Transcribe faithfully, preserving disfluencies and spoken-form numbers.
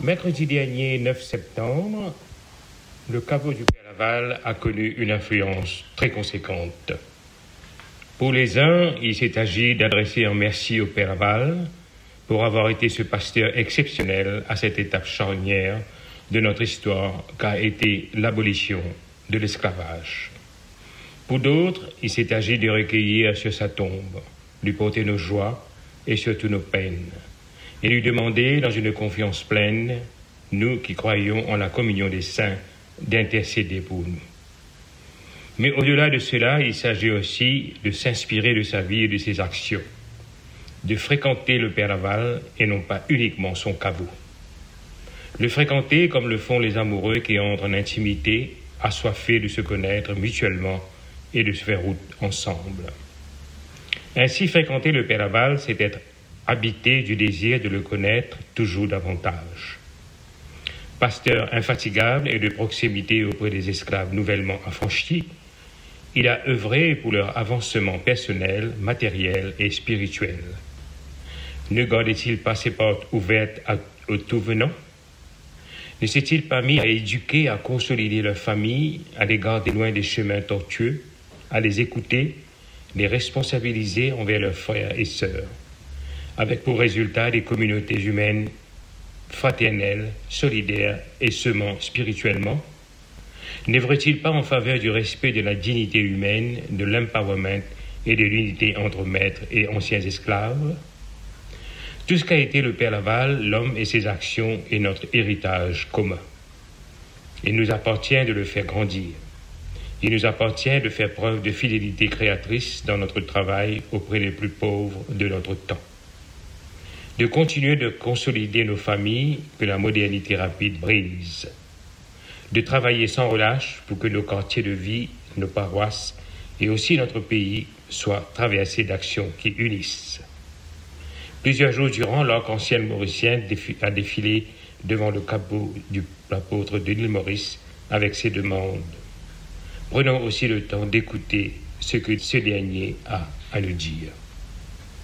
Mercredi dernier, neuf septembre, le caveau du Père Laval a connu une influence très conséquente. Pour les uns, il s'est agi d'adresser un merci au Père Laval pour avoir été ce pasteur exceptionnel à cette étape charnière de notre histoire qu'a été l'abolition de l'esclavage. Pour d'autres, il s'est agi de recueillir sur sa tombe, lui porter nos joies et surtout nos peines, et lui demander, dans une confiance pleine, nous qui croyons en la communion des saints, d'intercéder pour nous. Mais au-delà de cela, il s'agit aussi de s'inspirer de sa vie et de ses actions, de fréquenter le Père Laval et non pas uniquement son caveau. Le fréquenter comme le font les amoureux qui entrent en intimité, assoiffés de se connaître mutuellement et de se faire route ensemble. Ainsi, fréquenter le Père Laval, c'est être habité du désir de le connaître toujours davantage. Pasteur infatigable et de proximité auprès des esclaves nouvellement affranchis, il a œuvré pour leur avancement personnel, matériel et spirituel. Ne gardait-il pas ses portes ouvertes à, aux tout venants? Ne s'est-il pas mis à éduquer, à consolider leur famille, à les garder loin des chemins tortueux, à les écouter, les responsabiliser envers leurs frères et sœurs, avec pour résultat des communautés humaines fraternelles, solidaires et semant spirituellement? N'œuvre-t-il pas en faveur du respect de la dignité humaine, de l'empowerment et de l'unité entre maîtres et anciens esclaves? Tout ce qu'a été le Père Laval, l'homme et ses actions est notre héritage commun. Il nous appartient de le faire grandir. Il nous appartient de faire preuve de fidélité créatrice dans notre travail auprès des plus pauvres de notre temps. De continuer de consolider nos familles que la modernité rapide brise. De travailler sans relâche pour que nos quartiers de vie, nos paroisses et aussi notre pays soient traversés d'actions qui unissent. Plusieurs jours durant, l'arc-en-ciel mauricien a défilé devant le caveau de l'apôtre de l'île Maurice avec ses demandes. Prenons aussi le temps d'écouter ce que ce dernier a à nous dire.